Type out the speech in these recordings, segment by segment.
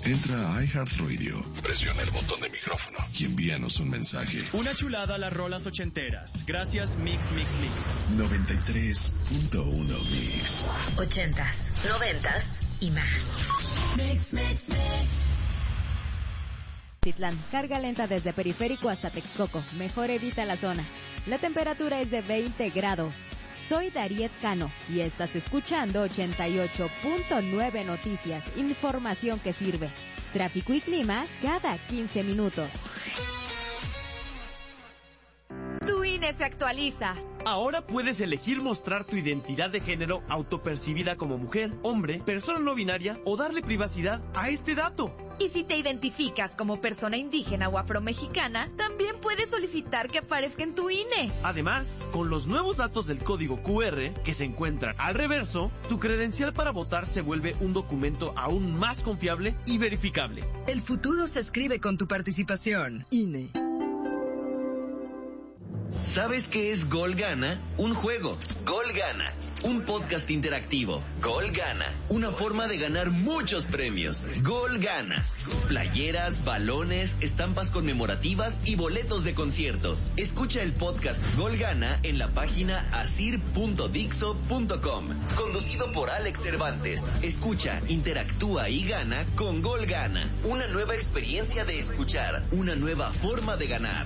Entra a iHeartRadio, presiona el botón de micrófono y envíanos un mensaje. Una chulada a las rolas ochenteras. Gracias Mix Mix Mix. 93.1 Mix. 80s, 90s y más. Mix Mix Mix. Titlán, carga lenta desde Periférico hasta Texcoco. Mejor evita la zona. La temperatura es de 20 grados. Soy Dariet Cano y estás escuchando 88.9 Noticias, información que sirve. Tráfico y clima cada 15 minutos. Tu INE se actualiza. Ahora puedes elegir mostrar tu identidad de género autopercibida como mujer, hombre, persona no binaria o darle privacidad a este dato. Y si te identificas como persona indígena o afromexicana, también puedes solicitar que aparezca en tu INE. Además, con los nuevos datos del código QR que se encuentran al reverso, tu credencial para votar se vuelve un documento aún más confiable y verificable. El futuro se escribe con tu participación. INE. ¿Sabes qué es Gol Gana? Un juego. Gol Gana. Un podcast interactivo. Gol Gana. Una forma de ganar muchos premios. Gol Gana. Playeras, balones, estampas conmemorativas y boletos de conciertos. Escucha el podcast Gol Gana en la página asir.dixo.com. Conducido por Alex Cervantes. Escucha, interactúa y gana con Gol Gana. Una nueva experiencia de escuchar. Una nueva forma de ganar.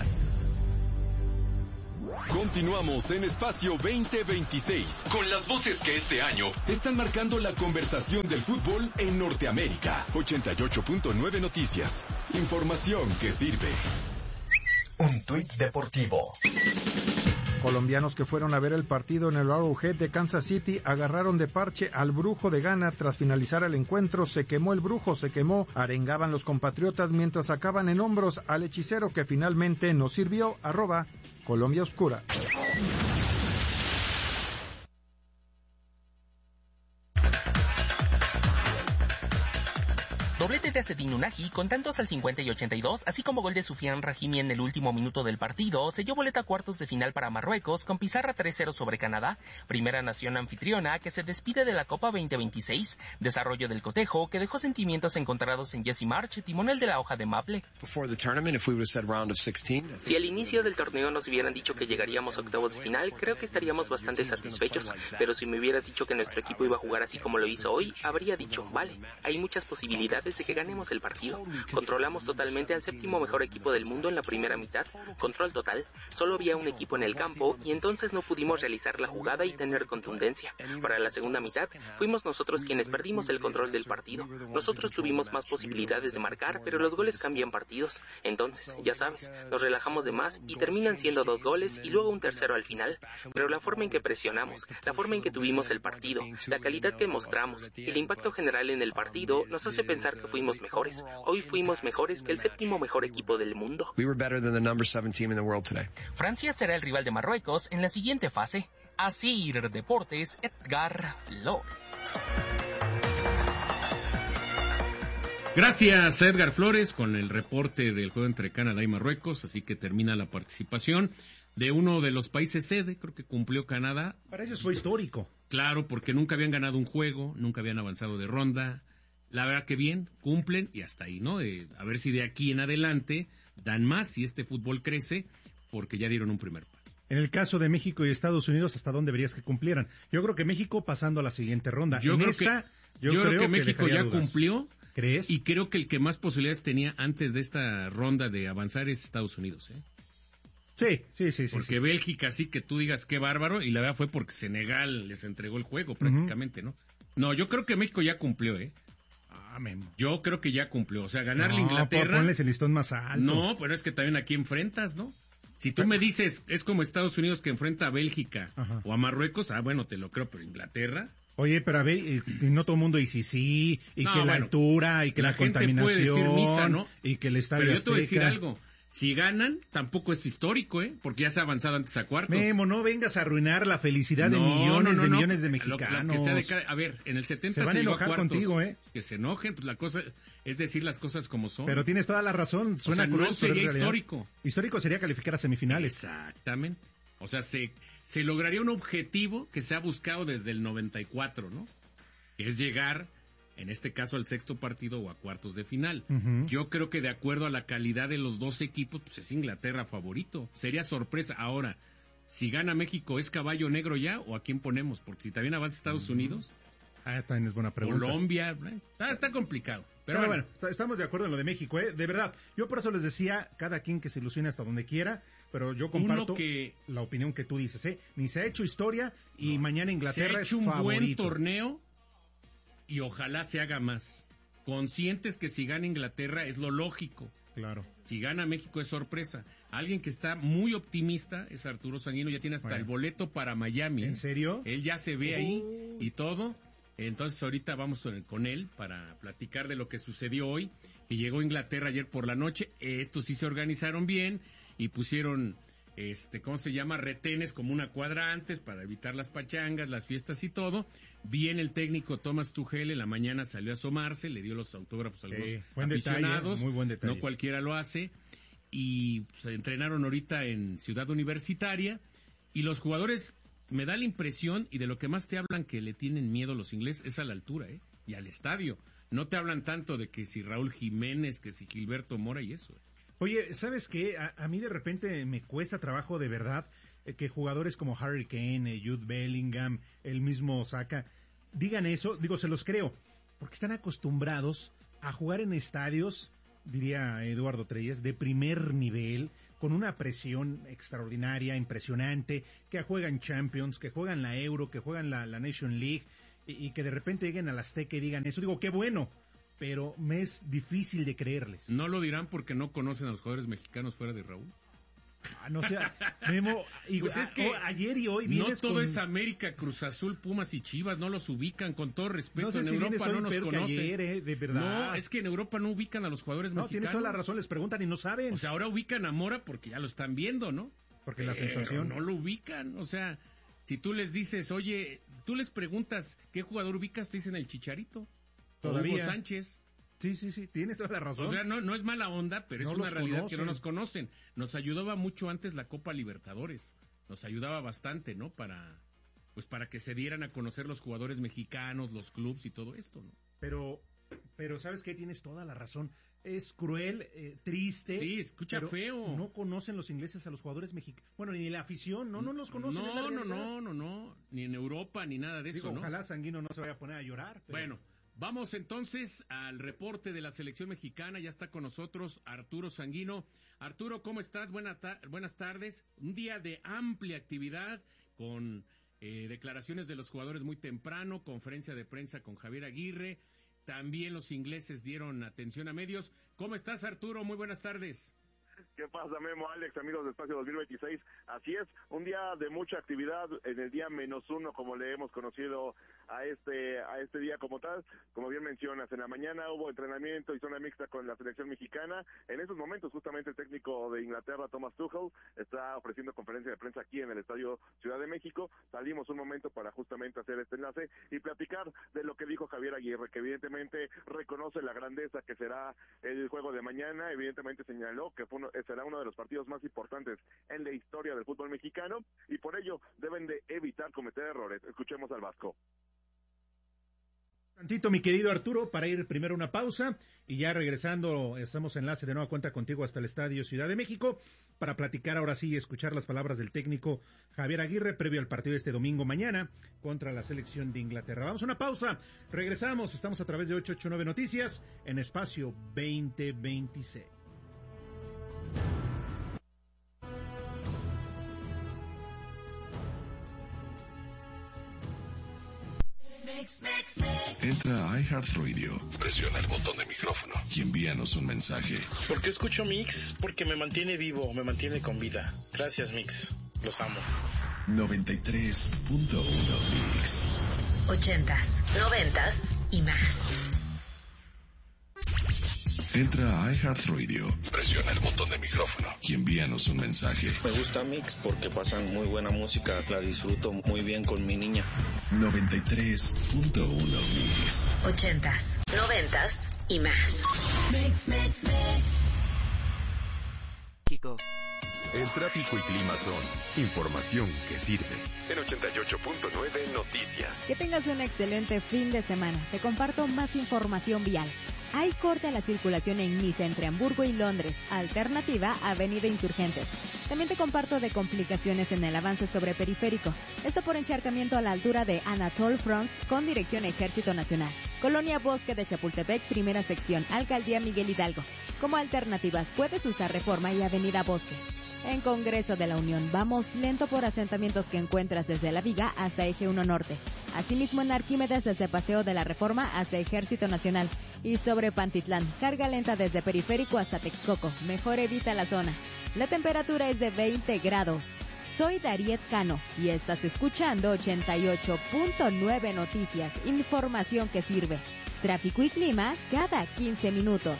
Continuamos en Espacio 2026 con las voces que este año están marcando la conversación del fútbol en Norteamérica. 88.9 Noticias. Información que sirve. Un tuit deportivo. Colombianos que fueron a ver el partido en el Arrowhead de Kansas City agarraron de parche al Brujo de Ghana. Tras finalizar el encuentro, se quemó el Brujo, se quemó. Arengaban los compatriotas mientras sacaban en hombros al hechicero que finalmente no sirvió. @Colombia Oscura. Doblete de Azzedine Ounahi con tantos al 50 y 82, así como gol de Soufiane Rahimi en el último minuto del partido, selló boleta a cuartos de final para Marruecos con pizarra 3-0 sobre Canadá, primera nación anfitriona que se despide de la Copa 2026, desarrollo del cotejo que dejó sentimientos encontrados en Jesse March, timonel de la hoja de maple. Si al inicio del torneo nos hubieran dicho que llegaríamos a octavos de final, creo que estaríamos bastante satisfechos, pero si me hubieras dicho que nuestro equipo iba a jugar así como lo hizo hoy, habría dicho, vale, hay muchas posibilidades de que ganemos el partido. Controlamos totalmente al séptimo mejor equipo del mundo en la primera mitad, control total, solo había un equipo en el campo y entonces no pudimos realizar la jugada y tener contundencia. Para la segunda mitad, fuimos nosotros quienes perdimos el control del partido. Nosotros tuvimos más posibilidades de marcar, pero los goles cambian partidos. Entonces, ya sabes, nos relajamos de más y terminan siendo 2 goles y luego un tercero al final. Pero la forma en que presionamos, la forma en que tuvimos el partido, la calidad que mostramos y el impacto general en el partido nos hace pensar que fuimos mejores. Hoy fuimos mejores que el séptimo mejor equipo del mundo. Francia será el rival de Marruecos en la siguiente fase. Asir Deportes, Edgar Flores. Gracias a Edgar Flores con el reporte del juego entre Canadá y Marruecos, así que termina la participación de uno de los países sede, creo que cumplió Canadá. Para ellos fue histórico. Claro, porque nunca habían ganado un juego, nunca habían avanzado de ronda. La verdad que bien, cumplen y hasta ahí, ¿no? A ver si de aquí en adelante dan más y este fútbol crece, porque ya dieron un primer paso. En el caso de México y Estados Unidos, ¿hasta dónde verías que cumplieran? Yo creo que México pasando a la siguiente ronda. Yo creo que México ya dudas. cumplió. ¿Crees? Y creo que el que más posibilidades tenía antes de esta ronda de avanzar es Estados Unidos, ¿eh? Sí. Porque Bélgica, sí que tú digas qué bárbaro, y la verdad fue porque Senegal les entregó el juego prácticamente, ¿no? No, yo creo que México ya cumplió, ¿eh? Memo. Yo creo que ya cumplió, o sea, ganarle a Inglaterra. Ponles el listón más alto. No, pero es que también aquí enfrentas, ¿no? Si tú me dices, es como Estados Unidos que enfrenta a Bélgica o a Marruecos, bueno, te lo creo, pero Inglaterra. Oye, pero a ver, no todo el mundo dice sí, y que la altura, y que la contaminación, puede decir misa, ¿no? Y que el estadio Pero yo te voy a decir algo. Si ganan, tampoco es histórico, porque ya se ha avanzado antes a cuartos. Memo, no vengas a arruinar la felicidad de millones de mexicanos. A ver, en el 70 se van a enojar contigo, Que se enojen, pues la cosa es decir las cosas como son. Pero tienes toda la razón, suena cruel, no sería histórico. Histórico sería calificar a semifinales. Exactamente. O sea, se lograría un objetivo que se ha buscado desde el 94, ¿no? Es llegar en este caso al sexto partido o a cuartos de final. Yo creo que de acuerdo a la calidad de los dos equipos, pues es Inglaterra favorito. Sería sorpresa. Ahora, si gana México, ¿es caballo negro ya o a quién ponemos? Porque si también avanza Estados Unidos... también es buena pregunta. Colombia, está complicado. Pero bueno, estamos de acuerdo en lo de México, ¿eh? De verdad. Yo por eso les decía, cada quien que se ilusione hasta donde quiera, pero yo comparto la opinión que tú dices, ¿eh? Ni se ha hecho historia y mañana Inglaterra es favorito. Se ha hecho un buen torneo y ojalá se haga más. Conscientes que si gana Inglaterra es lo lógico. Claro. Si gana México es sorpresa. Alguien que está muy optimista es Arturo Sanguino, ya tiene hasta el boleto para Miami. ¿En serio? Él ya se ve ahí y todo. Entonces ahorita vamos con él para platicar de lo que sucedió hoy, que llegó a Inglaterra ayer por la noche. Estos sí se organizaron bien y pusieron, ¿cómo se llama? Retenes como una cuadra antes para evitar las pachangas, las fiestas y todo. Bien el técnico Thomas Tuchel en la mañana salió a asomarse, le dio los autógrafos a los aficionados. Muy buen detalle. No cualquiera lo hace. Y se entrenaron ahorita en Ciudad Universitaria y los jugadores... Me da la impresión, y de lo que más te hablan que le tienen miedo los ingleses, es a la altura, y al estadio. No te hablan tanto de que si Raúl Jiménez, que si Gilberto Mora y eso. Oye, ¿sabes qué? A mí de repente me cuesta trabajo de verdad que jugadores como Harry Kane, Jude Bellingham, el mismo Saka, digan eso. Digo, se los creo, porque están acostumbrados a jugar en estadios, diría Eduardo Treyes, de primer nivel, con una presión extraordinaria, impresionante, que juegan Champions, que juegan la Euro, que juegan la Nation League, y que de repente lleguen al Azteca y digan eso. Digo, qué bueno, pero me es difícil de creerles. ¿No lo dirán porque no conocen a los jugadores mexicanos fuera de Raúl? No sea, Memo, pues es que ayer y hoy no todo es América, Cruz Azul, Pumas y Chivas, no los ubican, con todo respeto. No sé en si Europa no nos conocen. Ayer, de verdad. No, es que en Europa no ubican a los jugadores mexicanos. Tienes toda la razón, les preguntan y no saben. O sea, ahora ubican a Mora porque ya lo están viendo, ¿no? Porque la sensación. No lo ubican, o sea, si tú les dices, oye, tú les preguntas qué jugador ubicas, te dicen el Chicharito. Todavía. Hugo Sánchez. Sí, tienes toda la razón. O sea, no es mala onda, pero es una realidad que no nos conocen. Nos ayudaba mucho antes la Copa Libertadores. Nos ayudaba bastante, ¿no? Para que se dieran a conocer los jugadores mexicanos, los clubs y todo esto, ¿no? Pero ¿sabes qué? Tienes toda la razón. Es cruel, triste. Sí, escucha feo. No conocen los ingleses a los jugadores mexicanos. Bueno, ni la afición, no los conocen. No. Ni en Europa, ni nada de eso, ¿no? Ojalá Sanguino no se vaya a poner a llorar. Pero... Bueno. Vamos entonces al reporte de la selección mexicana. Ya está con nosotros Arturo Sanguino. Arturo, ¿cómo estás? Buenas tardes. Un día de amplia actividad con declaraciones de los jugadores muy temprano, conferencia de prensa con Javier Aguirre. También los ingleses dieron atención a medios. ¿Cómo estás, Arturo? Muy buenas tardes. ¿Qué pasa, Memo, Alex, amigos de Espacio 2026? Así es, un día de mucha actividad, en el día -1, como le hemos conocido a este día como tal. Como bien mencionas, en la mañana hubo entrenamiento y zona mixta con la selección mexicana. En esos momentos, justamente el técnico de Inglaterra, Thomas Tuchel, está ofreciendo conferencia de prensa aquí en el Estadio Ciudad de México. Salimos un momento para justamente hacer este enlace y platicar de lo que dijo Javier Aguirre, que evidentemente reconoce la grandeza que será el juego de mañana. Evidentemente señaló que será uno de los partidos más importantes en la historia del fútbol mexicano y por ello deben de evitar cometer errores. Escuchemos al Vasco. Tantito, mi querido Arturo, para ir primero a una pausa y ya regresando, estamos enlace de nueva cuenta contigo hasta el Estadio Ciudad de México para platicar ahora sí y escuchar las palabras del técnico Javier Aguirre previo al partido de este domingo mañana contra la selección de Inglaterra. Vamos a una pausa, regresamos, estamos a través de 889 Noticias en Espacio 2026. Entra a iHeartRadio, presiona el botón de micrófono y envíanos un mensaje. ¿Por qué escucho Mix? Porque me mantiene vivo, me mantiene con vida. Gracias, Mix. Los amo. 93.1 Mix. 80s, 90s y más. Entra a iHeartRadio, presiona el botón de micrófono y envíanos un mensaje. Me gusta Mix porque pasan muy buena música, la disfruto muy bien con mi niña. 93.1 Mix. 80s, 90s y más. Mix. Chico. El tráfico y clima son información que sirve. En 88.9 Noticias. Que tengas un excelente fin de semana. Te comparto más información vial. Hay corte a la circulación en Niza entre Hamburgo y Londres, alternativa Avenida Insurgentes. También te comparto de complicaciones en el avance sobre Periférico. Esto por encharcamiento a la altura de Anatole France con dirección Ejército Nacional. Colonia Bosque de Chapultepec, primera sección, Alcaldía Miguel Hidalgo. Como alternativas puedes usar Reforma y Avenida Bosques. En Congreso de la Unión, vamos lento por asentamientos que encuentras desde La Viga hasta Eje 1 Norte. Asimismo en Arquímedes desde Paseo de la Reforma hasta Ejército Nacional. Y sobre Pantitlán, carga lenta desde Periférico hasta Texcoco. Mejor evita la zona. La temperatura es de 20 grados. Soy Dariet Cano y estás escuchando 88.9 Noticias. Información que sirve. Tráfico y clima cada 15 minutos.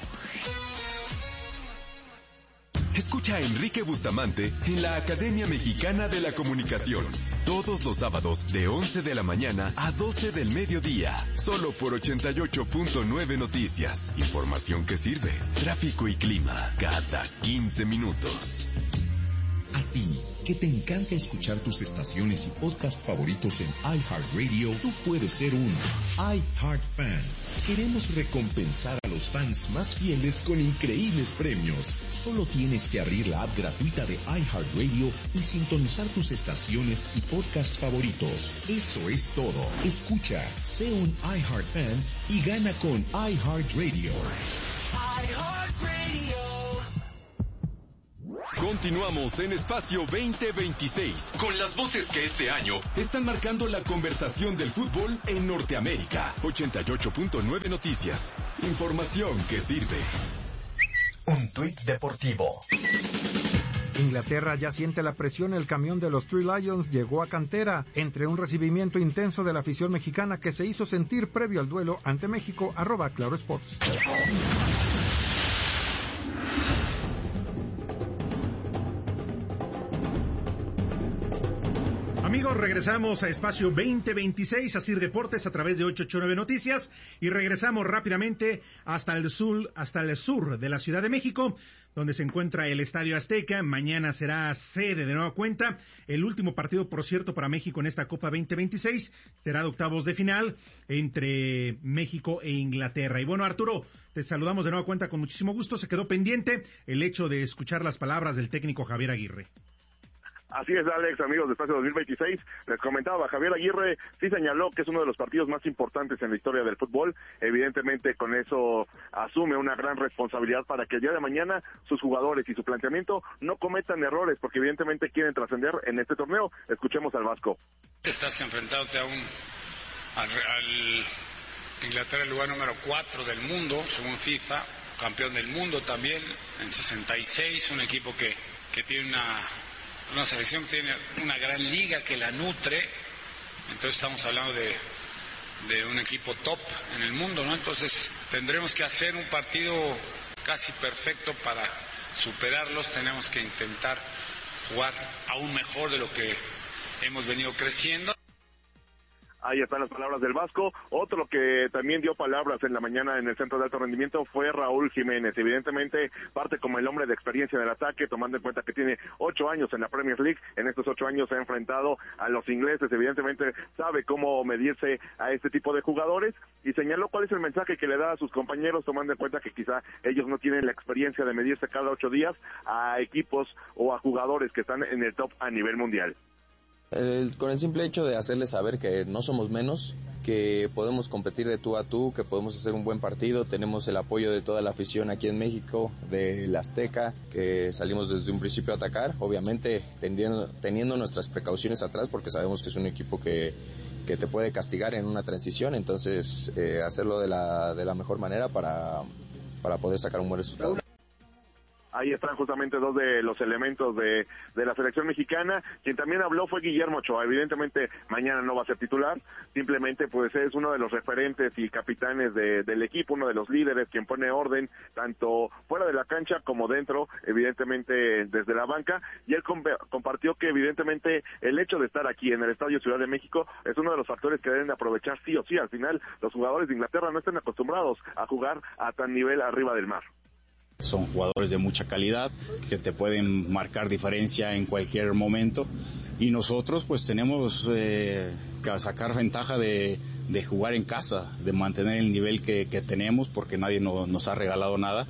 Escucha a Enrique Bustamante en la Academia Mexicana de la Comunicación. Todos los sábados de 11 de la mañana a 12 del mediodía. Solo por 88.9 Noticias. Información que sirve. Tráfico y clima cada 15 minutos. A ti, que te encanta escuchar tus estaciones y podcast favoritos en iHeartRadio, tú puedes ser un iHeartFan. Queremos recompensar a los fans más fieles con increíbles premios. Solo tienes que abrir la app gratuita de iHeartRadio y sintonizar tus estaciones y podcast favoritos. Eso es todo. Escucha, sé un iHeartFan y gana con iHeartRadio. iHeartRadio. Continuamos en Espacio 2026 con las voces que este año están marcando la conversación del fútbol en Norteamérica. 88.9 Noticias. Información que sirve. Un tuit deportivo. Inglaterra ya siente la presión. El camión de los Three Lions llegó a cantera entre un recibimiento intenso de la afición mexicana que se hizo sentir previo al duelo ante México. @Claro Sports. Amigos, regresamos a Espacio 2026, Asir Deportes, a través de 889 Noticias, y regresamos rápidamente hasta el sur de la Ciudad de México, donde se encuentra el Estadio Azteca. Mañana será sede de nueva cuenta. El último partido, por cierto, para México en esta Copa 2026 será de octavos de final entre México e Inglaterra. Y bueno, Arturo, te saludamos de nueva cuenta con muchísimo gusto. Se quedó pendiente el hecho de escuchar las palabras del técnico Javier Aguirre. Así es, Alex, amigos de Espacio 2026. Les comentaba, Javier Aguirre sí señaló que es uno de los partidos más importantes en la historia del fútbol. Evidentemente, con eso asume una gran responsabilidad para que el día de mañana sus jugadores y su planteamiento no cometan errores, porque evidentemente quieren trascender en este torneo. Escuchemos al Vasco. Estás enfrentándote al Inglaterra, el lugar número 4 del mundo, según FIFA, campeón del mundo también, en 66, un equipo que tiene una selección que tiene una gran liga que la nutre. Entonces estamos hablando de un equipo top en el mundo, ¿no? Entonces tendremos que hacer un partido casi perfecto para superarlos. Tenemos que intentar jugar aún mejor de lo que hemos venido creciendo. Ahí están las palabras del Vasco. Otro que también dio palabras en la mañana en el Centro de Alto Rendimiento fue Raúl Jiménez. Evidentemente parte como el hombre de experiencia en el ataque, tomando en cuenta que tiene 8 años en la Premier League. En estos 8 años se ha enfrentado a los ingleses. Evidentemente sabe cómo medirse a este tipo de jugadores y señaló cuál es el mensaje que le da a sus compañeros, tomando en cuenta que quizá ellos no tienen la experiencia de medirse cada 8 días a equipos o a jugadores que están en el top a nivel mundial. Con el simple hecho de hacerles saber que no somos menos, que podemos competir de tú a tú, que podemos hacer un buen partido, tenemos el apoyo de toda la afición aquí en México, del Azteca, que salimos desde un principio a atacar, obviamente teniendo nuestras precauciones atrás, porque sabemos que es un equipo que te puede castigar en una transición, entonces hacerlo de la mejor manera para poder sacar un buen resultado. Ahí están justamente dos de los elementos de la selección mexicana. Quien también habló fue Guillermo Ochoa. Evidentemente mañana no va a ser titular, simplemente pues es uno de los referentes y capitanes del equipo, uno de los líderes, quien pone orden tanto fuera de la cancha como dentro, evidentemente desde la banca, y él compartió que evidentemente el hecho de estar aquí en el Estadio Ciudad de México es uno de los factores que deben aprovechar sí o sí. Al final los jugadores de Inglaterra no están acostumbrados a jugar a tan nivel arriba del mar. Son jugadores de mucha calidad que te pueden marcar diferencia en cualquier momento y nosotros pues tenemos que sacar ventaja de jugar en casa, de mantener el nivel que tenemos porque nadie nos ha regalado nada.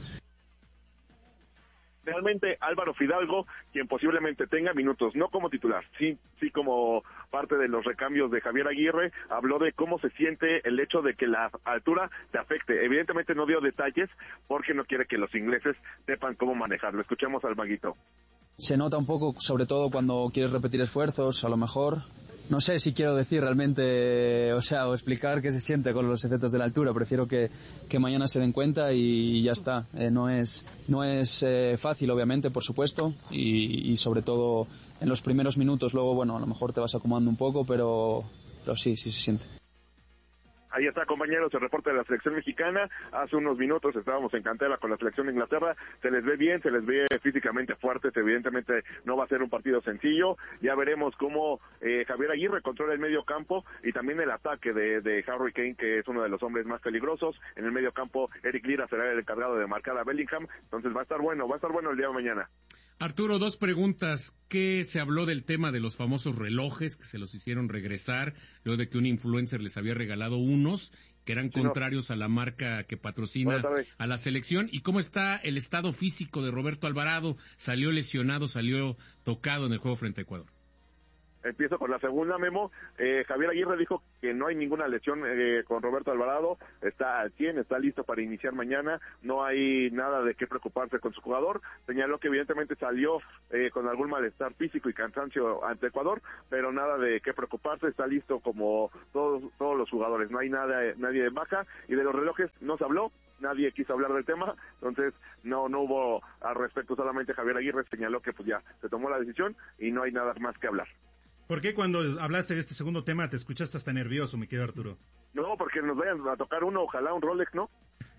Realmente Álvaro Fidalgo, quien posiblemente tenga minutos, no como titular, sí como parte de los recambios de Javier Aguirre, habló de cómo se siente el hecho de que la altura te afecte. Evidentemente no dio detalles porque no quiere que los ingleses sepan cómo manejarlo. Escuchemos al Maguito. Se nota un poco, sobre todo cuando quieres repetir esfuerzos, a lo mejor. No sé si quiero decir realmente, o explicar qué se siente con los efectos de la altura. Prefiero que mañana se den cuenta y ya está. No es fácil, obviamente, por supuesto, y sobre todo en los primeros minutos. Luego, bueno, a lo mejor te vas acomodando un poco, pero sí se siente. Ahí está, compañeros, el reporte de la selección mexicana. Hace unos minutos estábamos en cantera con la selección de Inglaterra. Se les ve bien, se les ve físicamente fuertes. Evidentemente no va a ser un partido sencillo. Ya veremos cómo Javier Aguirre controla el medio campo y también el ataque de Harry Kane, que es uno de los hombres más peligrosos. En el medio campo, Eric Lira será el encargado de marcar a Bellingham. Entonces va a estar bueno el día de mañana. Arturo, 2 preguntas. ¿Qué se habló del tema de los famosos relojes que se los hicieron regresar, luego de que un influencer les había regalado unos que eran contrarios a la marca que patrocina a la selección? ¿Y cómo está el estado físico de Roberto Alvarado? ¿Salió lesionado, salió tocado en el juego frente a Ecuador? Empiezo con la segunda, Memo. Javier Aguirre dijo que no hay ninguna lesión con Roberto Alvarado, está al 100, está listo para iniciar mañana, no hay nada de qué preocuparse con su jugador. Señaló que evidentemente salió con algún malestar físico y cansancio ante Ecuador, pero nada de qué preocuparse, está listo como todos los jugadores, no hay nadie de baja, y de los relojes no se habló. Nadie quiso hablar del tema, entonces no hubo al respecto, solamente Javier Aguirre señaló que pues ya se tomó la decisión y no hay nada más que hablar. ¿Por qué cuando hablaste de este segundo tema te escuchaste hasta nervioso, mi querido Arturo? No, porque nos vayan a tocar uno, ojalá un Rolex, ¿no?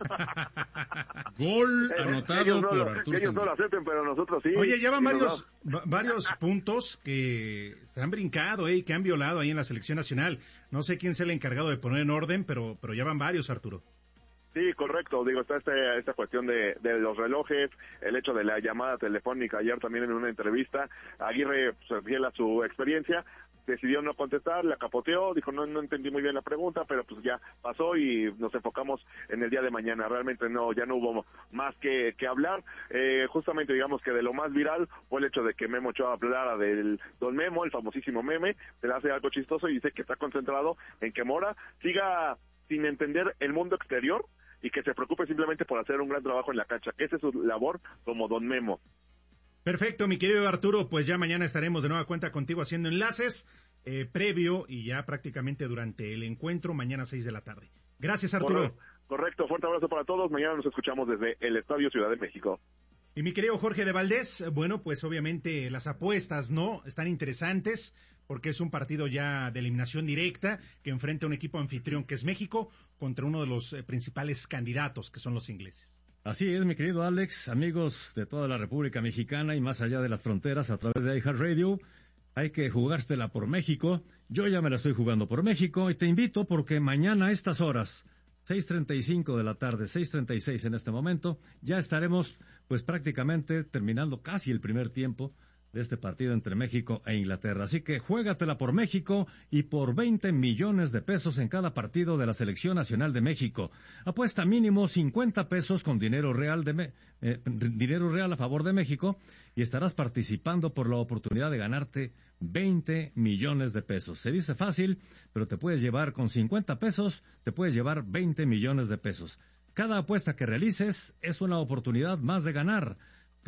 Gol anotado por Arturo. Ellos no lo acepten, pero nosotros sí. Oye, ya van varios puntos que se han brincado, que han violado ahí en la selección nacional. No sé quién es el encargado de poner en orden, pero ya van varios, Arturo. Sí, correcto. Digo, está esta cuestión de los relojes, el hecho de la llamada telefónica. Ayer también en una entrevista, Aguirre, pues, fiel a su experiencia, decidió no contestar, la capoteó, dijo no entendí muy bien la pregunta, pero pues ya pasó y nos enfocamos en el día de mañana. Realmente ya no hubo más que hablar. Justamente digamos que de lo más viral fue el hecho de que Memo Ochoa hablara del Don Memo, el famosísimo meme, se le hace algo chistoso y dice que está concentrado en que Mora siga sin entender el mundo exterior y que se preocupe simplemente por hacer un gran trabajo en la cancha, que esa es su labor como Don Memo. Perfecto, mi querido Arturo, pues ya mañana estaremos de nueva cuenta contigo haciendo enlaces previo y ya prácticamente durante el encuentro, mañana 6 de la tarde. Gracias, Arturo. Correcto, fuerte abrazo para todos, mañana nos escuchamos desde el Estadio Ciudad de México. Y mi querido Jorge de Valdés, bueno, pues obviamente las apuestas, ¿no?, están interesantes, porque es un partido ya de eliminación directa que enfrenta a un equipo anfitrión que es México contra uno de los principales candidatos que son los ingleses. Así es, mi querido Alex, amigos de toda la República Mexicana y más allá de las fronteras a través de iHeartRadio, hay que jugársela por México. Yo ya me la estoy jugando por México y te invito porque mañana a estas horas, 6:35 de la tarde, 6:36 en este momento, ya estaremos pues prácticamente terminando casi el primer tiempo de este partido entre México e Inglaterra. Así que juégatela por México y por 20 millones de pesos en cada partido de la Selección Nacional de México. Apuesta mínimo 50 pesos con dinero real a favor de México y estarás participando por la oportunidad de ganarte 20 millones de pesos. Se dice fácil, pero te puedes llevar con 50 pesos, te puedes llevar 20 millones de pesos. Cada apuesta que realices es una oportunidad más de ganar.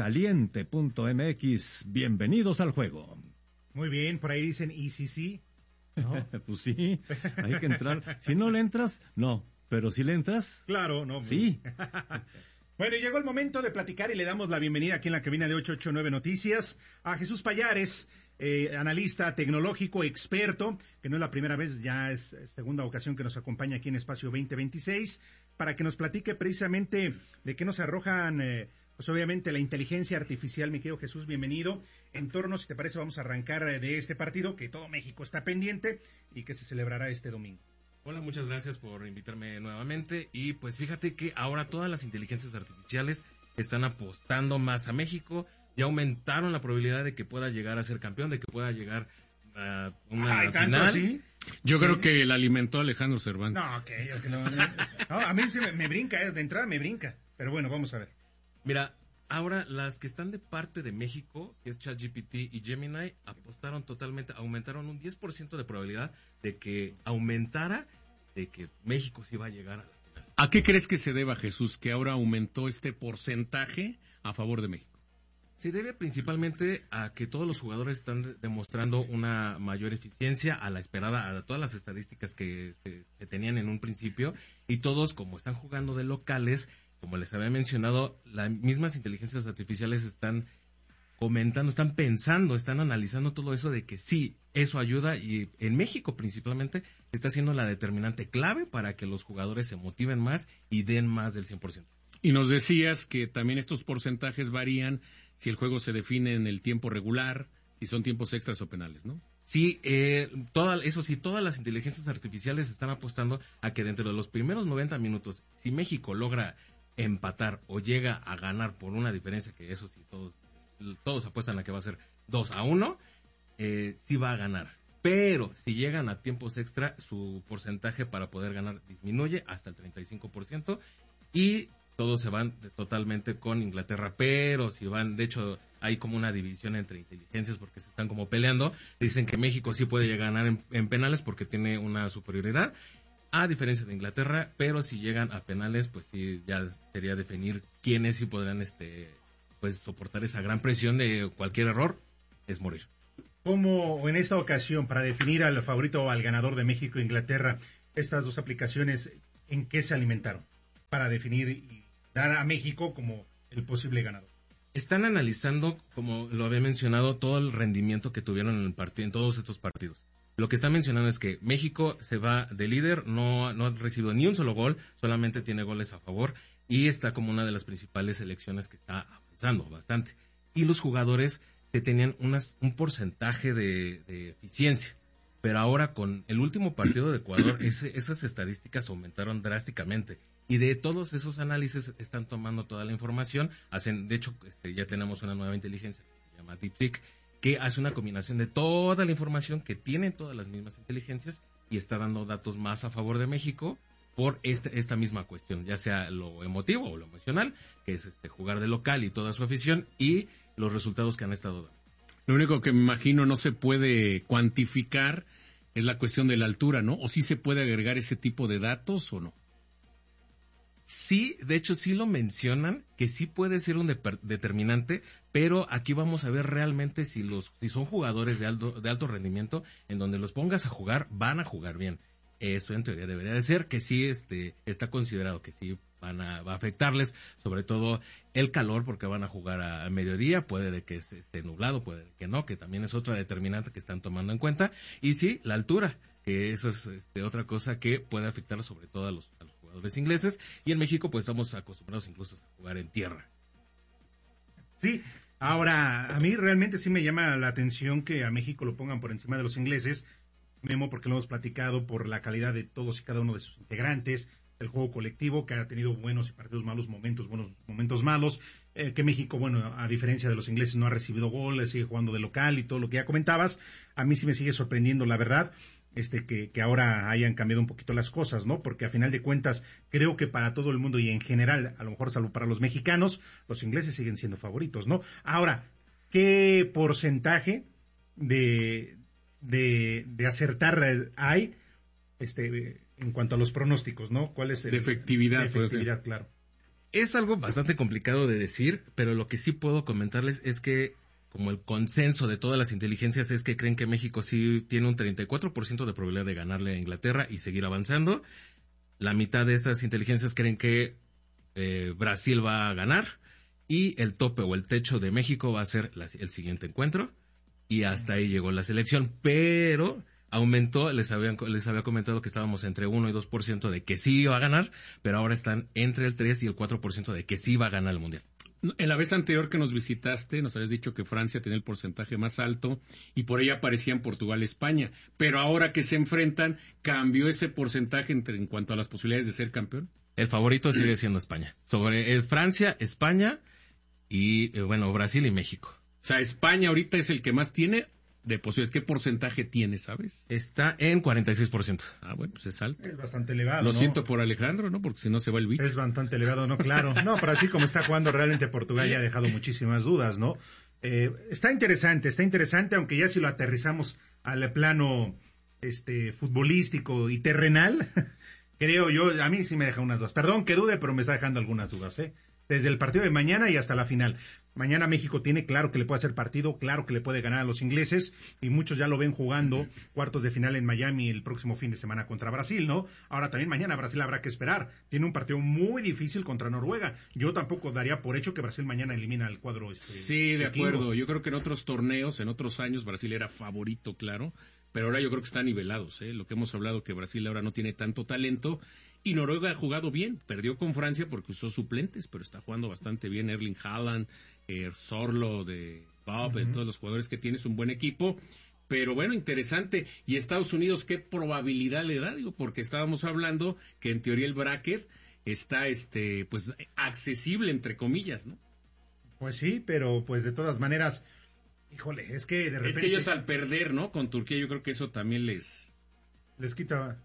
Caliente.mx, bienvenidos al juego. Muy bien, por ahí dicen, ¿y sí? ¿No? Pues sí, hay que entrar. Si no le entras, no, pero si le entras... Claro, no. Sí. Bueno, llegó el momento de platicar y le damos la bienvenida aquí en la cabina de 889 Noticias a Jesús Pallares, analista tecnológico, experto, que no es la primera vez, ya es segunda ocasión que nos acompaña aquí en Espacio 2026, para que nos platique precisamente de qué nos arrojan... pues obviamente la inteligencia artificial, mi querido Jesús, bienvenido. En torno, si te parece, vamos a arrancar de este partido, que todo México está pendiente y que se celebrará este domingo. Hola, muchas gracias por invitarme nuevamente. Y pues fíjate que ahora todas las inteligencias artificiales están apostando más a México. Ya aumentaron la probabilidad de que pueda llegar a ser campeón, de que pueda llegar a una final. ¿Así? Yo creo que la alimentó Alejandro Cervantes. No, no, a mí sí me brinca, de entrada me brinca. Pero bueno, vamos a ver. Mira, ahora las que están de parte de México, que es ChatGPT y Gemini, apostaron totalmente, aumentaron un 10% de probabilidad de que aumentara, de que México sí va a llegar a la final. ¿A qué crees que se deba, Jesús, que ahora aumentó este porcentaje a favor de México? Se debe principalmente a que todos los jugadores están demostrando una mayor eficiencia a la esperada, a todas las estadísticas que se tenían en un principio, y todos, como están jugando de locales, como les había mencionado, las mismas inteligencias artificiales están comentando, están pensando, están analizando todo eso de que sí, eso ayuda, y en México principalmente está siendo la determinante clave para que los jugadores se motiven más y den más del 100%. Y nos decías que también estos porcentajes varían si el juego se define en el tiempo regular, si son tiempos extras o penales, ¿no? Sí, todas las inteligencias artificiales están apostando a que dentro de los primeros 90 minutos, si México logra empatar o llega a ganar por una diferencia, que eso sí, todos apuestan a que va a ser 2-1, sí va a ganar. Pero si llegan a tiempos extra, su porcentaje para poder ganar disminuye hasta el 35%, y todos se van totalmente con Inglaterra, pero si van, de hecho, hay como una división entre inteligencias porque se están como peleando. Dicen que México sí puede llegar a ganar en penales porque tiene una superioridad, a diferencia de Inglaterra, pero si llegan a penales, pues sí, ya sería definir quiénes sí podrán pues soportar esa gran presión de cualquier error, es morir. Como en esta ocasión, para definir al favorito o al ganador de México e Inglaterra, estas dos aplicaciones, ¿en qué se alimentaron? Para definir y dar a México como el posible ganador. Están analizando, como lo había mencionado, todo el rendimiento que tuvieron en todos estos partidos. Lo que están mencionando es que México se va de líder, no ha recibido ni un solo gol, solamente tiene goles a favor, y está como una de las principales selecciones que está avanzando bastante. Y los jugadores que tenían un porcentaje de eficiencia. Pero ahora con el último partido de Ecuador, esas estadísticas aumentaron drásticamente. Y de todos esos análisis están tomando toda la información. De hecho, ya tenemos una nueva inteligencia que se llama DeepSeek, que hace una combinación de toda la información que tienen todas las mismas inteligencias y está dando datos más a favor de México por esta misma cuestión, ya sea lo emotivo o lo emocional, que es jugar de local y toda su afición, y los resultados que han estado dando. Lo único que me imagino no se puede cuantificar es la cuestión de la altura, ¿no? ¿O sí se puede agregar ese tipo de datos o no? Sí, de hecho sí lo mencionan, que sí puede ser un determinante, pero aquí vamos a ver realmente si son jugadores de alto rendimiento, en donde los pongas a jugar, van a jugar bien. Eso en teoría debería de ser, que sí está considerado que sí va a afectarles, sobre todo el calor, porque van a jugar a mediodía, puede de que esté nublado, puede de que no, que también es otra determinante que están tomando en cuenta, y sí, la altura, que eso es otra cosa que puede afectar sobre todo a los jugadores ingleses, y en México pues estamos acostumbrados incluso a jugar en tierra. Sí, ahora a mí realmente sí me llama la atención que a México lo pongan por encima de los ingleses, Memo, porque lo hemos platicado por la calidad de todos y cada uno de sus integrantes, el juego colectivo que ha tenido buenos y partidos malos, buenos momentos malos, que México, bueno, a diferencia de los ingleses no ha recibido goles, sigue jugando de local y todo lo que ya comentabas. A mí sí me sigue sorprendiendo, la verdad, que ahora hayan cambiado un poquito las cosas, ¿no? Porque a final de cuentas creo que para todo el mundo y en general, a lo mejor salvo para los mexicanos, los ingleses siguen siendo favoritos, ¿no? Ahora, ¿qué porcentaje de acertar hay en cuanto a los pronósticos, ¿no? ¿Cuál es de efectividad? De efectividad, claro. Es algo bastante complicado de decir, pero lo que sí puedo comentarles es que como el consenso de todas las inteligencias es que creen que México sí tiene un 34% de probabilidad de ganarle a Inglaterra y seguir avanzando. La mitad de estas inteligencias creen que Brasil va a ganar y el tope o el techo de México va a ser el siguiente encuentro. Y hasta ahí llegó la selección, pero aumentó, les había comentado que estábamos entre 1 y 2% de que sí iba a ganar, pero ahora están entre el 3 y el 4% de que sí va a ganar el Mundial. En la vez anterior que nos visitaste, nos habías dicho que Francia tenía el porcentaje más alto y por ahí aparecían Portugal y España. Pero ahora que se enfrentan, ¿cambió ese porcentaje en cuanto a las posibilidades de ser campeón? El favorito sigue siendo España. Sobre Francia, España y, Brasil y México. O sea, España ahorita es el que más tiene de posibilidades. ¿Qué porcentaje tiene, sabes? Está en 46%. Ah, bueno, pues es alto. Es bastante elevado, Lo siento por Alejandro, ¿no? Porque si no se va el bicho. Es bastante elevado, ¿no? Claro. No, pero así como está jugando realmente Portugal ya ha dejado muchísimas dudas, ¿no? Está interesante, aunque ya si lo aterrizamos al plano futbolístico y terrenal, creo yo, a mí sí me deja unas dudas. Perdón que dude, pero me está dejando algunas dudas, ¿eh? Desde el partido de mañana y hasta la final. Mañana México tiene claro que le puede hacer partido, claro que le puede ganar a los ingleses, y muchos ya lo ven jugando cuartos de final en Miami el próximo fin de semana contra Brasil, ¿no? Ahora también mañana Brasil habrá que esperar. Tiene un partido muy difícil contra Noruega. Yo tampoco daría por hecho que Brasil mañana elimina el cuadro. Sí, de acuerdo. Yo creo que en otros torneos, en otros años, Brasil era favorito, claro. Pero ahora yo creo que están nivelados, ¿eh? Lo que hemos hablado, que Brasil ahora no tiene tanto talento. Y Noruega ha jugado bien. Perdió con Francia porque usó suplentes, pero está jugando bastante bien. Erling Haaland, Zorlo de Bob, todos los jugadores que tiene, es un buen equipo. Pero bueno, interesante. ¿Y Estados Unidos qué probabilidad le da? Digo, porque estábamos hablando que en teoría el bracket está pues accesible, entre comillas, ¿no? Pues sí, pero pues de todas maneras, híjole, es que de repente... Es que ellos al perder, ¿no? Con Turquía, yo creo que eso también les quita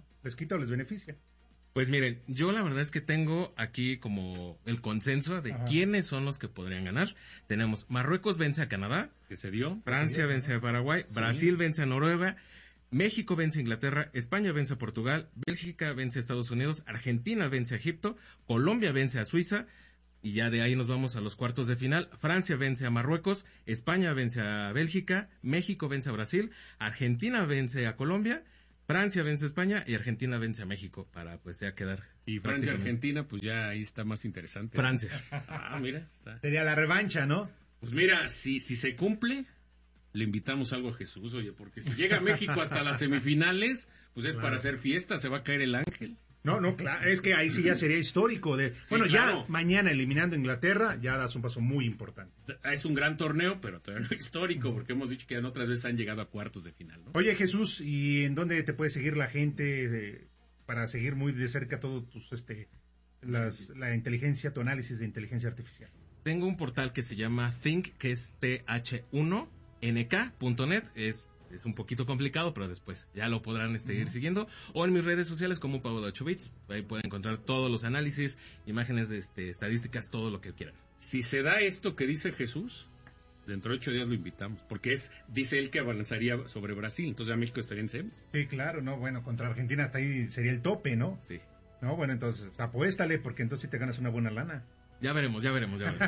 o les beneficia. Pues miren, yo la verdad es que tengo aquí como el consenso de quiénes son los que podrían ganar. Tenemos Marruecos vence a Canadá, que se dio. Francia vence a Paraguay, sí. Brasil vence a Noruega, México vence a Inglaterra, España vence a Portugal, Bélgica vence a Estados Unidos, Argentina vence a Egipto, Colombia vence a Suiza, y ya de ahí nos vamos a los cuartos de final. Francia vence a Marruecos, España vence a Bélgica, México vence a Brasil, Argentina vence a Colombia, Francia vence a España y Argentina vence a México para pues ya quedar. Y Francia-Argentina, pues ya ahí está más interesante. Francia. Mira. Está. Sería la revancha, ¿no? Pues mira, si se cumple, le invitamos algo a Jesús, oye, porque si llega México hasta las semifinales, pues es para hacer fiesta, se va a caer el ángel. No, claro, es que ahí sí ya sería histórico. Bueno, claro. Ya mañana eliminando a Inglaterra, ya das un paso muy importante. Es un gran torneo, pero todavía no histórico, porque hemos dicho que en otras veces han llegado a cuartos de final, ¿no? Oye, Jesús, ¿y en dónde te puede seguir la gente para seguir muy de cerca todos tus, la inteligencia, tu análisis de inteligencia artificial? Tengo un portal que se llama Think, que es th1nk.net, es un poquito complicado, pero después ya lo podrán ir siguiendo. O en mis redes sociales como Pablo de 8 Bits. Ahí pueden encontrar todos los análisis, imágenes de estadísticas, todo lo que quieran. Si se da esto que dice Jesús, dentro de 8 días lo invitamos. Porque dice él que avanzaría sobre Brasil, entonces ya México estaría en semis. Sí, claro, ¿no? Bueno, contra Argentina hasta ahí sería el tope, ¿no? Sí. No, bueno, entonces apuéstale, porque entonces sí te ganas una buena lana. Ya veremos. Oye,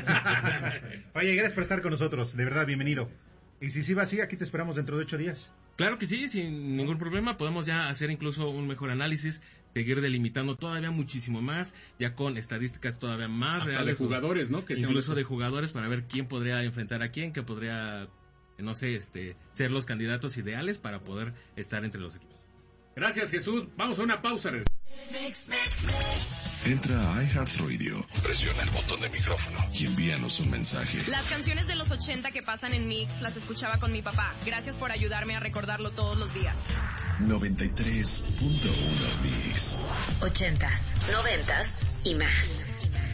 gracias por estar con nosotros. De verdad, bienvenido. Y si va así, aquí te esperamos dentro de 8 días. Claro que sí, sin ningún problema. Podemos ya hacer incluso un mejor análisis, seguir delimitando todavía muchísimo más, ya con estadísticas todavía más hasta reales. De jugadores, ¿no? Que incluso de jugadores para ver quién podría enfrentar a quién, que podría, no sé, ser los candidatos ideales para poder estar entre los equipos. Gracias, Jesús. Vamos a una pausa. Entra a iHeartRadio, presiona el botón de micrófono y envíanos un mensaje. Las canciones de los 80 que pasan en Mix las escuchaba con mi papá. Gracias por ayudarme a recordarlo todos los días. 93.1 Mix. 80s, 90s y más.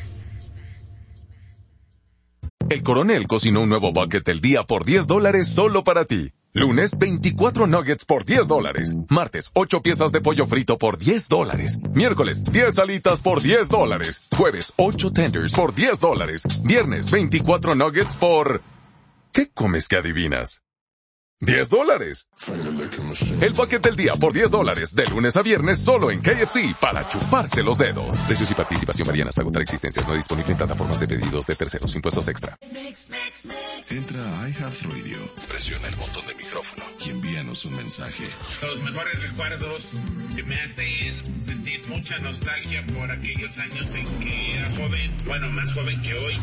El Coronel cocinó un nuevo bucket del día por $10 solo para ti. Lunes, 24 nuggets por $10. Martes, 8 piezas de pollo frito por $10. Miércoles, 10 alitas por $10. Jueves, 8 tenders por $10. Viernes, 24 nuggets por... ¿Qué comes que adivinas? $10. El bucket del día por $10, de lunes a viernes solo en KFC, para chuparse los dedos. Precios y participación varían hasta agotar existencias. No disponible en plataformas de pedidos de terceros. Impuestos extra. Entra a iHeartRadio, presiona el botón de micrófono y envíanos un mensaje. Los mejores recuerdos que me hacen sentir mucha nostalgia por aquellos años en que era joven, bueno, más joven que hoy.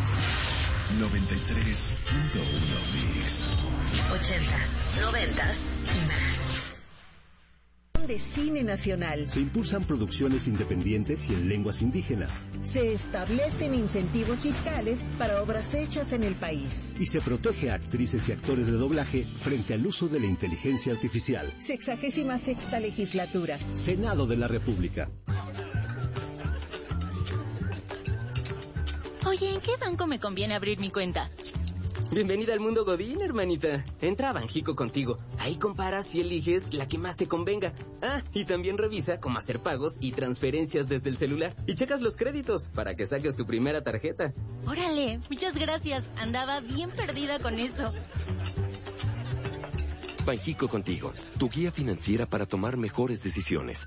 93.1 Mix. 80s, 90s y más. de Cine Nacional. Se impulsan producciones independientes y en lenguas indígenas. Se establecen incentivos fiscales para obras hechas en el país. Y se protege a actrices y actores de doblaje frente al uso de la inteligencia artificial. 66ª legislatura. Senado de la República. Oye, ¿en qué banco me conviene abrir mi cuenta? Bienvenida al mundo Godín, hermanita. Entra a Banjico contigo. Ahí comparas y eliges la que más te convenga. Ah, y también revisa cómo hacer pagos y transferencias desde el celular. Y checas los créditos para que saques tu primera tarjeta. Órale, muchas gracias. Andaba bien perdida con eso. Banjico contigo, tu guía financiera para tomar mejores decisiones.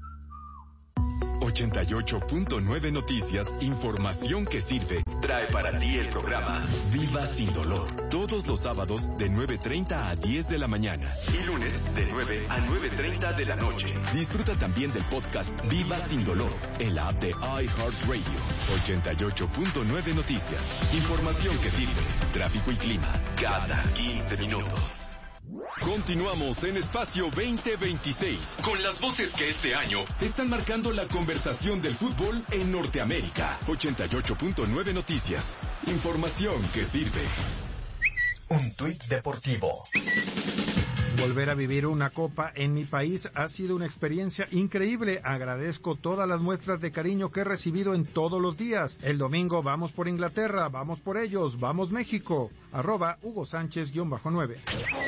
88.9 Noticias, información que sirve. Trae para ti el programa Viva Sin Dolor. Todos los sábados de 9:30 a 10 de la mañana. Y lunes de 9 a 9:30 de la noche. Disfruta también del podcast Viva Sin Dolor en la app de iHeartRadio. 88.9 Noticias. Información que sirve. Tráfico y clima cada 15 minutos. Continuamos en Espacio 2026 con las voces que este año están marcando la conversación del fútbol en Norteamérica. 88.9 Noticias. Información que sirve. Un tuit deportivo. Volver a vivir una copa en mi país ha sido una experiencia increíble. Agradezco todas las muestras de cariño que he recibido en todos los días. El domingo vamos por Inglaterra, vamos por ellos, vamos México. @Hugo Sánchez_9.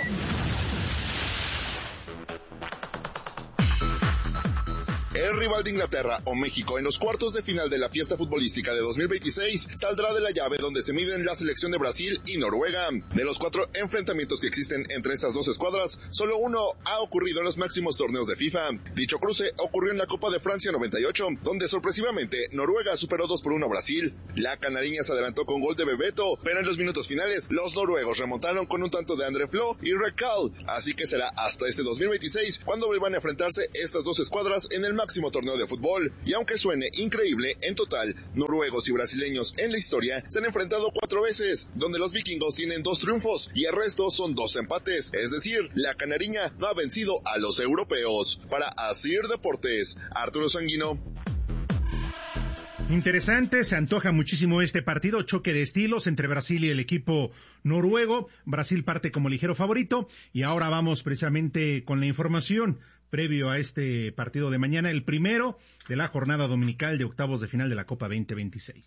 El rival de Inglaterra o México en los cuartos de final de la fiesta futbolística de 2026 saldrá de la llave donde se miden la selección de Brasil y Noruega. De los 4 enfrentamientos que existen entre estas dos escuadras, solo uno ha ocurrido en los máximos torneos de FIFA. Dicho cruce ocurrió en la Copa de Francia 98, donde sorpresivamente Noruega superó 2-1 a Brasil. La canariña se adelantó con gol de Bebeto, pero en los minutos finales los noruegos remontaron con un tanto de André Flo y Rekal, así que será hasta este 2026 cuando vuelvan a enfrentarse estas dos escuadras en el máximo torneo de fútbol. Y aunque suene increíble, en total, noruegos y brasileños en la historia se han enfrentado 4 veces, donde los vikingos tienen 2 triunfos y el resto son 2 empates, es decir, la canariña no ha vencido a los europeos. Para Asir Deportes, Arturo Sanguino. Interesante, se antoja muchísimo este partido, choque de estilos entre Brasil y el equipo noruego. Brasil parte como ligero favorito y ahora vamos precisamente con la información previo a este partido de mañana, el primero de la jornada dominical de octavos de final de la Copa 2026.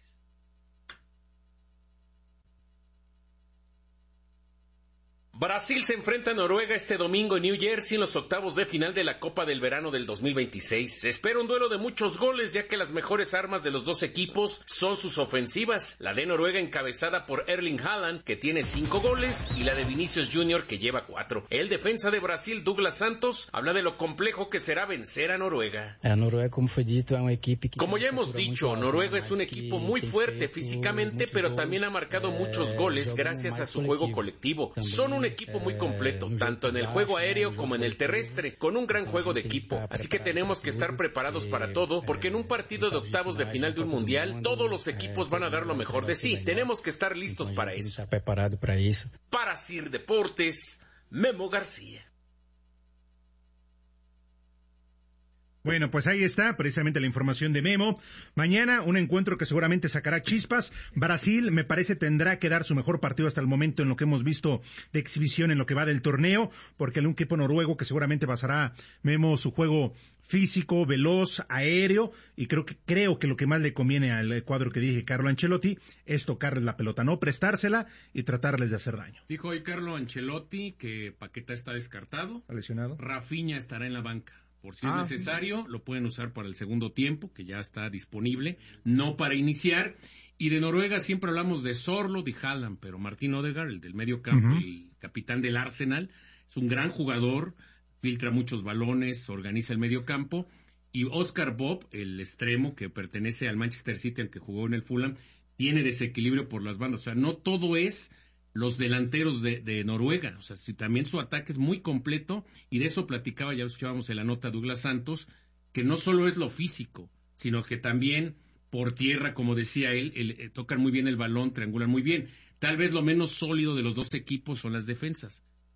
Brasil se enfrenta a Noruega este domingo en New Jersey en los octavos de final de la Copa del Verano del 2026. Se espera un duelo de muchos goles, ya que las mejores armas de los dos equipos son sus ofensivas. La de Noruega encabezada por Erling Haaland, que tiene 5 goles, y la de Vinicius Jr., que lleva 4. El defensa de Brasil, Douglas Santos, habla de lo complejo que será vencer a Noruega. Como ya hemos dicho, Noruega es un equipo muy fuerte físicamente, pero también ha marcado muchos goles gracias a su juego colectivo. Son un equipo muy completo, tanto en el juego aéreo como en el terrestre, con un gran juego de equipo. Así que tenemos que estar preparados para todo, porque en un partido de octavos de final de un mundial, todos los equipos van a dar lo mejor de sí. Tenemos que estar listos para eso. Para Sir Deportes, Memo García. Bueno, pues ahí está precisamente la información de Memo. Mañana un encuentro que seguramente sacará chispas. Brasil, me parece, tendrá que dar su mejor partido hasta el momento en lo que hemos visto de exhibición en lo que va del torneo, porque el un equipo noruego que seguramente basará, Memo, su juego físico, veloz, aéreo, y creo que lo que más le conviene al cuadro que dije Carlo Ancelotti es tocarles la pelota, no prestársela y tratarles de hacer daño. Dijo hoy Carlo Ancelotti que Paquetá está descartado. ¿Ha lesionado? Rafinha estará en la banca. Por si es necesario, lo pueden usar para el segundo tiempo, que ya está disponible, no para iniciar. Y de Noruega siempre hablamos de Sorloth y Haaland, pero Martin Odegaard, el del medio campo, el capitán del Arsenal, es un gran jugador, filtra muchos balones, organiza el medio campo. Y Oscar Bob, el extremo que pertenece al Manchester City, el que jugó en el Fulham, tiene desequilibrio por las bandas. O sea, no todo es los delanteros de Noruega, o sea, si también su ataque es muy completo, y de eso platicaba, ya escuchábamos en la nota Douglas Santos, que no solo es lo físico, sino que también por tierra, como decía él, tocan muy bien el balón, triangulan muy bien. Tal vez lo menos sólido de los dos equipos son las defensas,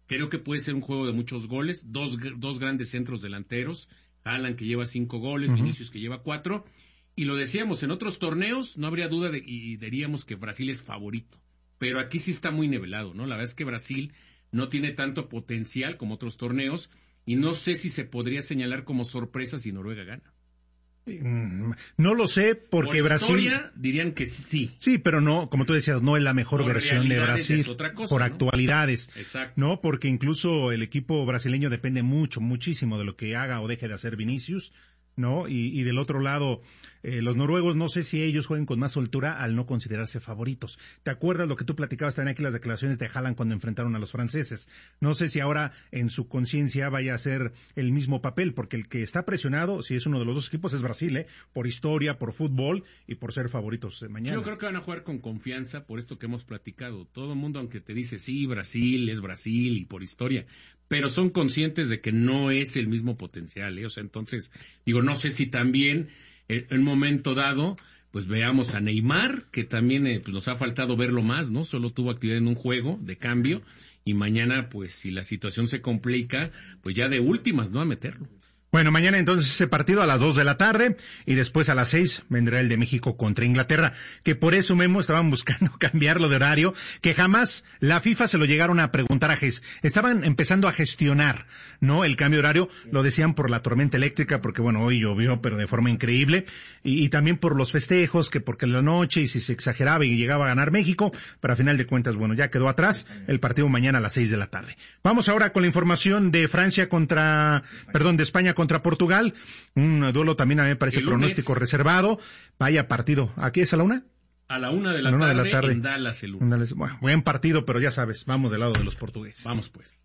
Creo que puede ser un juego de muchos goles, dos grandes centros delanteros, Haaland que lleva 5 goles, Vinicius que lleva 4, y lo decíamos, en otros torneos no habría duda y diríamos que Brasil es favorito, pero aquí sí está muy nivelado, ¿no? La verdad es que Brasil no tiene tanto potencial como otros torneos, y no sé si se podría señalar como sorpresa si Noruega gana. No lo sé, porque por Brasil... historia dirían que sí. Sí, pero no, como tú decías, no es la mejor Por versión de Brasil. es otra cosa, por ¿no? actualidades. Exacto. No, porque incluso el equipo brasileño depende muchísimo de lo que haga o deje de hacer Vinicius, ¿no? Y del otro lado, los noruegos, no sé si ellos jueguen con más soltura al no considerarse favoritos. ¿Te acuerdas lo que tú platicabas también aquí, las declaraciones de Haaland cuando enfrentaron a los franceses? No sé si ahora en su conciencia vaya a ser el mismo papel, porque el que está presionado, si es uno de los dos equipos, es Brasil, por historia, por fútbol y por ser favoritos mañana. Yo creo que van a jugar con confianza por esto que hemos platicado. Todo el mundo, aunque te dice, sí, Brasil es Brasil y por historia, pero son conscientes de que no es el mismo potencial, O sea, entonces, digo, no sé si también en un momento dado, pues veamos a Neymar, que también pues nos ha faltado verlo más, ¿no? Solo tuvo actividad en un juego de cambio, y mañana, pues, si la situación se complica, pues ya de últimas, ¿no? A meterlo. Bueno, mañana entonces ese partido a las 2 de la tarde y después a las 6 vendrá el de México contra Inglaterra, que por eso mismo estaban buscando cambiarlo de horario, que jamás la FIFA se lo llegaron a preguntar estaban empezando a gestionar, ¿no? El cambio de horario, lo decían por la tormenta eléctrica, porque bueno, hoy llovió, pero de forma increíble, y también por los festejos, que porque la noche y si se exageraba y llegaba a ganar México, pero a final de cuentas, bueno, ya quedó atrás el partido mañana a las 6 de la tarde. Vamos ahora con la información de de España contra Portugal, un duelo también a mí me parece pronóstico reservado. Vaya partido. ¿Aquí es a la 1? A la 1 de la tarde en Dallas el lunes. Bueno, buen partido, pero ya sabes, vamos del lado de los portugueses. Vamos pues.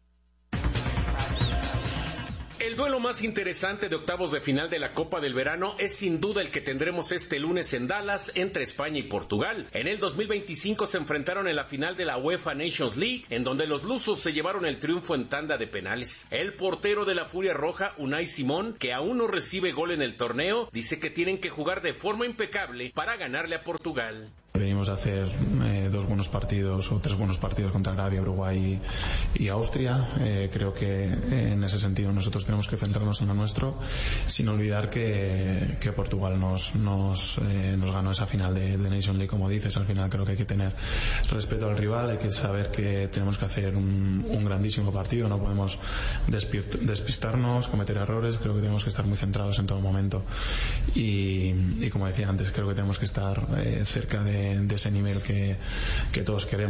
El duelo más interesante de octavos de final de la Copa del Verano es sin duda el que tendremos este lunes en Dallas entre España y Portugal. En el 2025 se enfrentaron en la final de la UEFA Nations League, en donde los lusos se llevaron el triunfo en tanda de penales. El portero de la Furia Roja, Unai Simón, que aún no recibe gol en el torneo, dice que tienen que jugar de forma impecable para ganarle a Portugal. Venimos a hacer 2 buenos partidos o 3 buenos partidos contra Arabia, Uruguay y Austria. Creo que en ese sentido nosotros tenemos que centrarnos en lo nuestro, sin olvidar que Portugal nos ganó esa final de Nation League, como dices. Al final creo que hay que tener respeto al rival, hay que saber que tenemos que hacer un grandísimo partido, no podemos despistarnos, cometer errores. Creo que tenemos que estar muy centrados en todo momento y como decía antes, creo que tenemos que estar cerca de ese nivel que todos queremos.